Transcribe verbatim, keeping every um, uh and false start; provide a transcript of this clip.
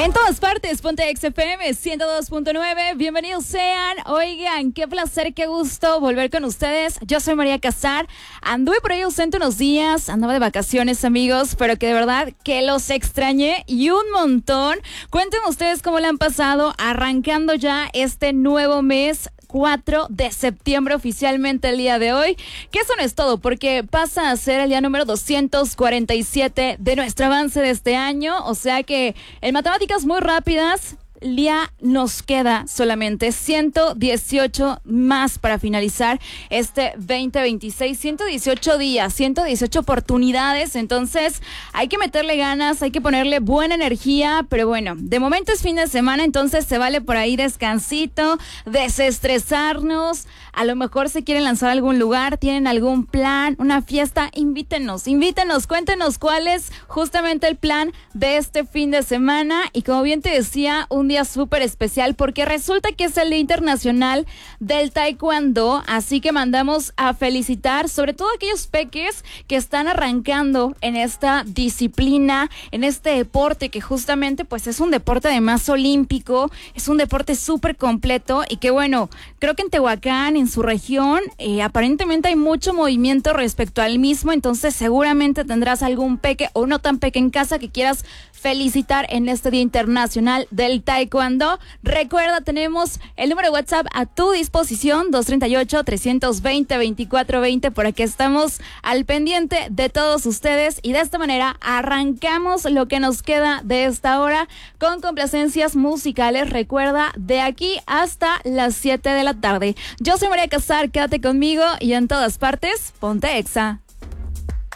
En todas partes, ponte X F M ciento dos punto nueve. Bienvenidos sean. Oigan, qué placer, qué gusto volver con ustedes. Yo soy María Casar. Anduve por ahí ausente unos días, andaba de vacaciones, amigos, pero que de verdad que los extrañé y un montón. Cuéntenme ustedes cómo le han pasado arrancando ya este nuevo mes. cuatro de septiembre oficialmente el día de hoy, que eso no es todo porque pasa a ser el día número doscientos cuarenta y siete de nuestro avance de este año, o sea que en matemáticas muy rápidas ya nos queda solamente ciento dieciocho más para finalizar este veinte veintiséis, ciento dieciocho días, ciento dieciocho oportunidades, entonces hay que meterle ganas, hay que ponerle buena energía, pero bueno, de momento es fin de semana, entonces se vale por ahí descansito, desestresarnos, a lo mejor se quieren lanzar a algún lugar, tienen algún plan, una fiesta, invítenos, invítenos, cuéntenos cuál es justamente el plan de este fin de semana y como bien te decía, un día súper especial porque resulta que es el Día Internacional del Taekwondo, así que mandamos a felicitar sobre todo a aquellos peques que están arrancando en esta disciplina, en este deporte que justamente pues es un deporte además olímpico, es un deporte súper completo y que bueno, creo que en Tehuacán, en su región, eh, aparentemente hay mucho movimiento respecto al mismo, entonces seguramente tendrás algún peque o no tan peque en casa que quieras felicitar en este Día Internacional del Taekwondo. Recuerda, tenemos el número de WhatsApp a tu disposición, dos tres ocho, tres dos cero, veinticuatro veinte, por aquí estamos al pendiente de todos ustedes y de esta manera arrancamos lo que nos queda de esta hora con complacencias musicales, recuerda, de aquí hasta las siete de la tarde. Yo soy María Casar, quédate conmigo y en todas partes, ponte Exa.